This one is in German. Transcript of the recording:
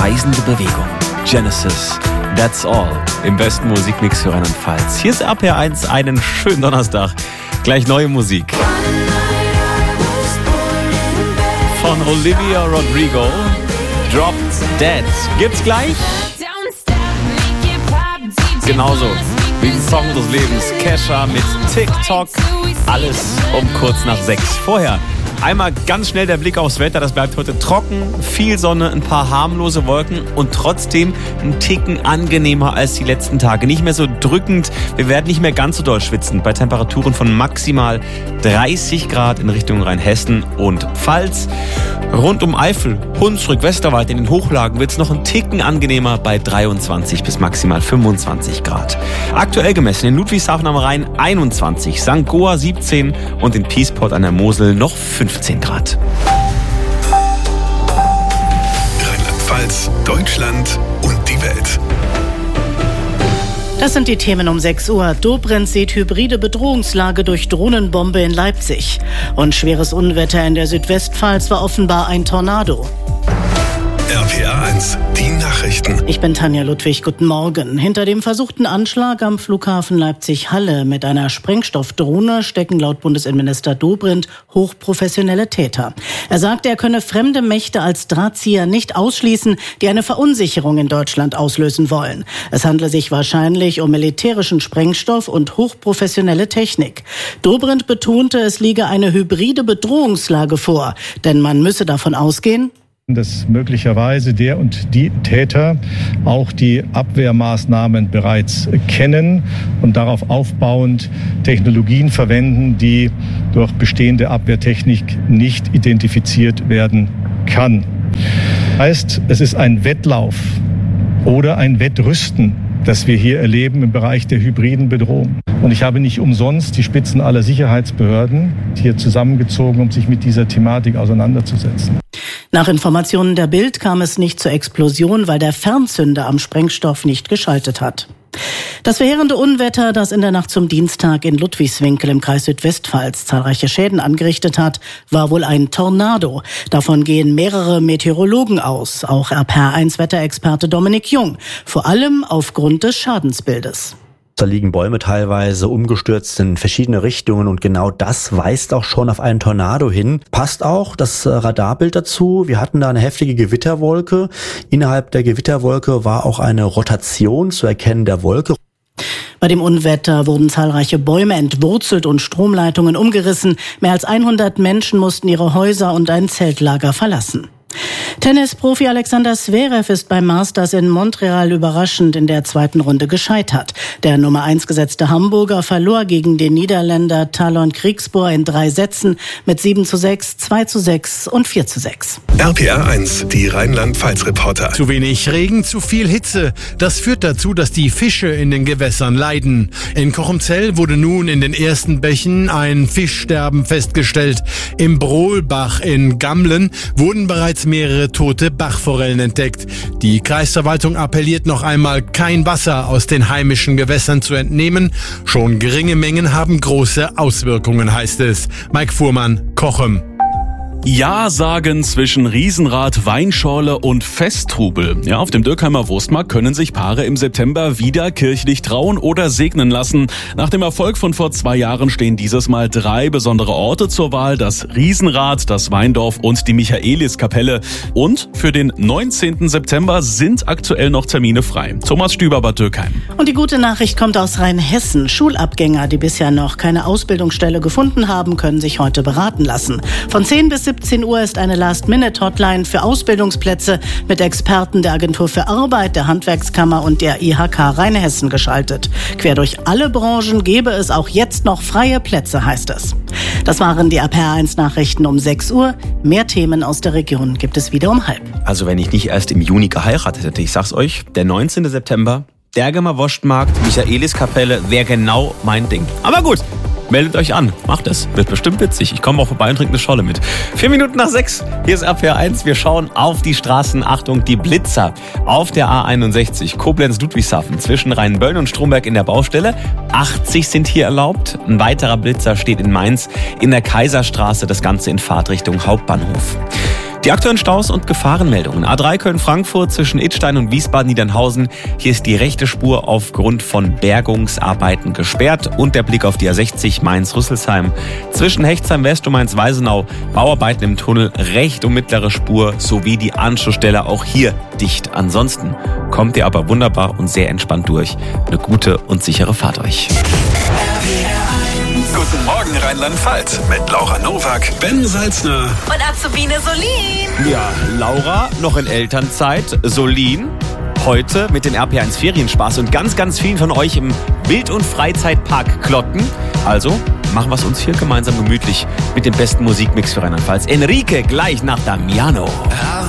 kreisende Bewegung. Genesis, That's All. Im besten Musikmix für Rheinland-Pfalz. Hier ist RPR1, einen schönen Donnerstag. Gleich neue Musik. Von Olivia Rodrigo. Dropped Dead. Gibt's gleich? Genauso wie ein Song des Lebens. Kesha mit TikTok. Alles um kurz nach 6. Vorher einmal ganz schnell der Blick aufs Wetter. Das bleibt heute trocken, viel Sonne, ein paar harmlose Wolken und trotzdem ein Ticken angenehmer als die letzten Tage. Nicht mehr so drückend. Wir werden nicht mehr ganz so doll schwitzen. Bei Temperaturen von maximal 30 Grad in Richtung Rheinhessen und Pfalz. Rund um Eifel, Hunsrück, Westerwald in den Hochlagen wird es noch ein Ticken angenehmer bei 23 bis maximal 25 Grad. Aktuell gemessen in Ludwigshafen am Rhein 21, St. Goar 17 und in Piesport an der Mosel noch 15 Grad. Rheinland-Pfalz, Deutschland und die Welt. Das sind die Themen um 6 Uhr. Dobrindt sieht hybride Bedrohungslage durch Drohnenbombe in Leipzig. Und schweres Unwetter in der Südwestpfalz war offenbar ein Tornado. RPR1, die Nachrichten. Ich bin Tanja Ludwig, guten Morgen. Hinter dem versuchten Anschlag am Flughafen Leipzig-Halle mit einer Sprengstoffdrohne stecken laut Bundesinnenminister Dobrindt hochprofessionelle Täter. Er sagt, er könne fremde Mächte als Drahtzieher nicht ausschließen, die eine Verunsicherung in Deutschland auslösen wollen. Es handle sich wahrscheinlich um militärischen Sprengstoff und hochprofessionelle Technik. Dobrindt betonte, es liege eine hybride Bedrohungslage vor, denn man müsse davon ausgehen, dass möglicherweise der und die Täter auch die Abwehrmaßnahmen bereits kennen und darauf aufbauend Technologien verwenden, die durch bestehende Abwehrtechnik nicht identifiziert werden kann. Heißt, es ist ein Wettlauf oder ein Wettrüsten, das wir hier erleben im Bereich der hybriden Bedrohung. Und ich habe nicht umsonst die Spitzen aller Sicherheitsbehörden hier zusammengezogen, um sich mit dieser Thematik auseinanderzusetzen. Nach Informationen der Bild kam es nicht zur Explosion, weil der Fernzünder am Sprengstoff nicht geschaltet hat. Das verheerende Unwetter, das in der Nacht zum Dienstag in Ludwigswinkel im Kreis Südwestpfalz zahlreiche Schäden angerichtet hat, war wohl ein Tornado. Davon gehen mehrere Meteorologen aus, auch RPR1-Wetterexperte Dominik Jung, vor allem aufgrund des Schadensbildes. Da liegen Bäume teilweise umgestürzt in verschiedene Richtungen und genau das weist auch schon auf einen Tornado hin. Passt auch das Radarbild dazu. Wir hatten da eine heftige Gewitterwolke. Innerhalb der Gewitterwolke war auch eine Rotation zu erkennen der Wolke. Bei dem Unwetter wurden zahlreiche Bäume entwurzelt und Stromleitungen umgerissen. Mehr als 100 Menschen mussten ihre Häuser und ein Zeltlager verlassen. Tennisprofi Alexander Zverev ist beim Masters in Montreal überraschend in der zweiten Runde gescheitert. Der Nummer 1 gesetzte Hamburger verlor gegen den Niederländer Talon Griekspoor in 3 Sätzen mit 7:6, 2:6 und 4:6. RPR1, die Rheinland-Pfalz-Reporter. Zu wenig Regen, zu viel Hitze. Das führt dazu, dass die Fische in den Gewässern leiden. In Kochumzell wurde nun in den ersten Bächen ein Fischsterben festgestellt. Im Brohlbach in Gamlen wurden bereits mehrere tote Bachforellen entdeckt. Die Kreisverwaltung appelliert noch einmal, kein Wasser aus den heimischen Gewässern zu entnehmen. Schon geringe Mengen haben große Auswirkungen, heißt es. Mike Fuhrmann, Cochem. Ja sagen zwischen Riesenrad, Weinschorle und Festtrubel. Ja, auf dem Dürkheimer Wurstmarkt können sich Paare im September wieder kirchlich trauen oder segnen lassen. Nach dem Erfolg von vor 2 Jahren stehen dieses Mal 3 besondere Orte zur Wahl. Das Riesenrad, das Weindorf und die Michaeliskapelle. Und für den 19. September sind aktuell noch Termine frei. Thomas Stüber, Bad Dürkheim. Und die gute Nachricht kommt aus Rheinhessen. Schulabgänger, die bisher noch keine Ausbildungsstelle gefunden haben, können sich heute beraten lassen. Von 10 bis 17 Uhr ist eine Last-Minute-Hotline für Ausbildungsplätze mit Experten der Agentur für Arbeit, der Handwerkskammer und der IHK Rheinhessen geschaltet. Quer durch alle Branchen gäbe es auch jetzt noch freie Plätze, heißt es. Das waren die RPR1-Nachrichten um 6 Uhr. Mehr Themen aus der Region gibt es wieder um 12:30. Also wenn ich nicht erst im Juni geheiratet hätte, ich sag's euch, der 19. September, Dergemer Wurstmarkt, Michaeliskapelle, wäre genau mein Ding. Aber gut. Meldet euch an, macht es, wird bestimmt witzig. Ich komme auch vorbei und trinke eine Scholle mit. 4 Minuten nach 6, hier ist RPR1. Wir schauen auf die Straßen. Achtung, die Blitzer auf der A61 Koblenz-Ludwigshafen zwischen Rheinböllen und Stromberg in der Baustelle. 80 sind hier erlaubt. Ein weiterer Blitzer steht in Mainz in der Kaiserstraße, das Ganze in Fahrtrichtung Hauptbahnhof. Die aktuellen Staus und Gefahrenmeldungen. A3 Köln-Frankfurt zwischen Idstein und Wiesbaden-Niedernhausen. Hier ist die rechte Spur aufgrund von Bergungsarbeiten gesperrt. Und der Blick auf die A60 Mainz-Rüsselsheim. Zwischen Hechtsheim-West und Mainz-Weisenau Bauarbeiten im Tunnel, rechte und mittlere Spur sowie die Anschlussstelle auch hier dicht. Ansonsten kommt ihr aber wunderbar und sehr entspannt durch. Eine gute und sichere Fahrt euch. Guten Morgen Rheinland-Pfalz mit Laura Nowak, Ben Salzner und Azubine Solin. Ja, Laura noch in Elternzeit, Solin heute mit den RP1 Ferienspaß und ganz, ganz vielen von euch im Wild- und Freizeitpark Klotten. Also machen wir es uns hier gemeinsam gemütlich mit dem besten Musikmix für Rheinland-Pfalz. Enrique gleich nach Damiano.